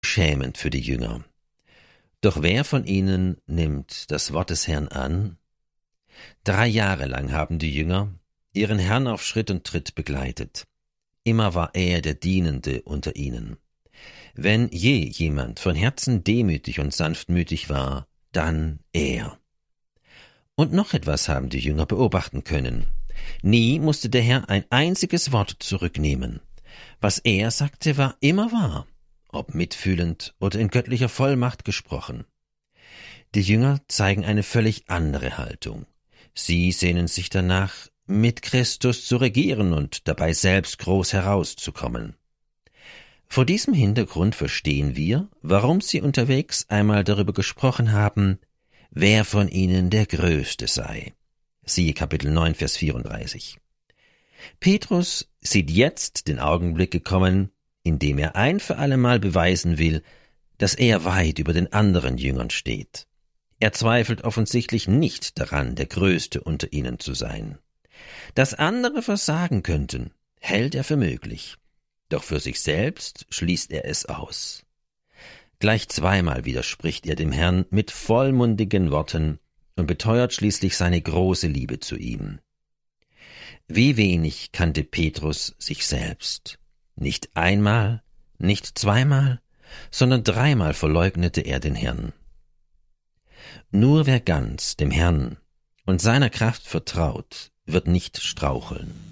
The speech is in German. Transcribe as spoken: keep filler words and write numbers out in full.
schämend für die Jünger. Doch wer von ihnen nimmt das Wort des Herrn an? Drei Jahre lang haben die Jünger ihren Herrn auf Schritt und Tritt begleitet. Immer war er der Dienende unter ihnen. Wenn je jemand von Herzen demütig und sanftmütig war, dann er. Und noch etwas haben die Jünger beobachten können. Nie musste der Herr ein einziges Wort zurücknehmen. Was er sagte, war immer wahr, ob mitfühlend oder in göttlicher Vollmacht gesprochen. Die Jünger zeigen eine völlig andere Haltung. Sie sehnen sich danach, mit Christus zu regieren und dabei selbst groß herauszukommen. Vor diesem Hintergrund verstehen wir, warum sie unterwegs einmal darüber gesprochen haben, wer von ihnen der Größte sei. Siehe Kapitel neun, Vers vierunddreißig. Petrus sieht jetzt den Augenblick gekommen, in dem er ein für allemal beweisen will, dass er weit über den anderen Jüngern steht. Er zweifelt offensichtlich nicht daran, der Größte unter ihnen zu sein. Dass andere versagen könnten, hält er für möglich. Doch für sich selbst schließt er es aus. Gleich zweimal widerspricht er dem Herrn mit vollmundigen Worten und beteuert schließlich seine große Liebe zu ihm. Wie wenig kannte Petrus sich selbst. Nicht einmal, nicht zweimal, sondern dreimal verleugnete er den Herrn. Nur wer ganz dem Herrn und seiner Kraft vertraut, wird nicht straucheln.